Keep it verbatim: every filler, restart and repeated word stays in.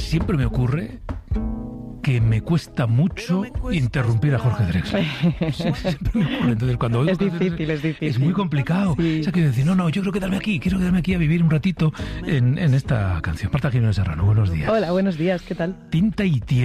siempre me ocurre que me cuesta mucho interrumpir a Jorge Drexler. Siempre me ocurre. Entonces, cuando oigo Es Jorge difícil, Drexler, es difícil. Es muy complicado. Sí. O sea, quiero decir, no, no, yo quiero quedarme aquí, quiero quedarme aquí a vivir un ratito en, en esta canción. Marta Jiménez Serrano, buenos días. Hola, buenos días, ¿qué tal? Tinta y tiempo.